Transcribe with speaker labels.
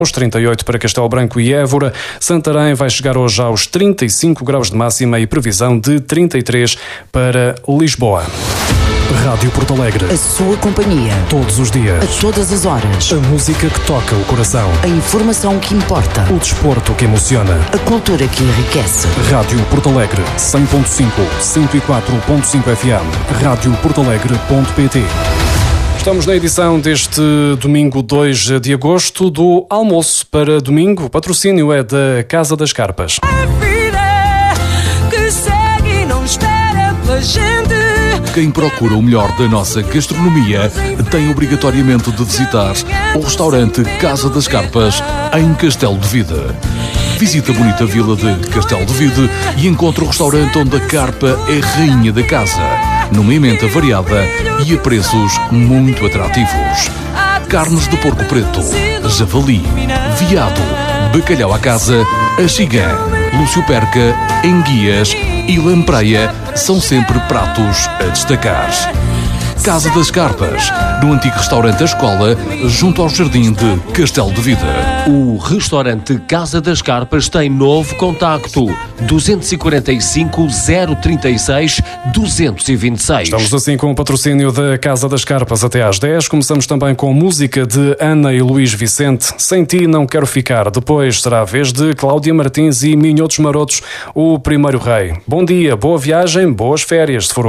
Speaker 1: Os 38 para Castelo Branco e Évora. Santarém vai chegar hoje aos 35 graus de máxima e previsão de 33 para Lisboa. Rádio Porto Alegre.
Speaker 2: A sua companhia.
Speaker 1: Todos os dias.
Speaker 2: A todas as horas.
Speaker 1: A música que toca o coração.
Speaker 2: A informação que importa.
Speaker 1: O desporto que emociona.
Speaker 2: A cultura que enriquece.
Speaker 1: Rádio Porto Alegre. 100.5, 104.5 FM. radioportoalegre.pt. Estamos na edição deste domingo 2 de agosto do Almoço para Domingo. O patrocínio é da Casa das Carpas.
Speaker 3: A vida que segue não espera pela gente.
Speaker 4: Quem procura o melhor da nossa gastronomia tem obrigatoriamente de visitar o restaurante Casa das Carpas em Castelo de Vide. Visita a bonita vila de Castelo de Vide e encontra o restaurante onde a carpa é rainha da casa, numa emenda variada e a preços muito atrativos. Carnes de porco preto, javali, veado, bacalhau à casa, axigã, Lúcio Perca, enguias e lampreia são sempre pratos a destacar. Casa das Carpas, no antigo restaurante A Escola, junto ao Jardim de Castelo de Vide.
Speaker 5: O restaurante Casa das Carpas tem novo contacto: 245 036 226.
Speaker 1: Estamos assim com o patrocínio da Casa das Carpas até às 10. Começamos também com música de Ana e Luís Vicente, Sem Ti Não Quero Ficar. Depois será a vez de Cláudia Martins e Minhotos Marotos, O Primeiro Rei. Bom dia, boa viagem, boas férias, se for o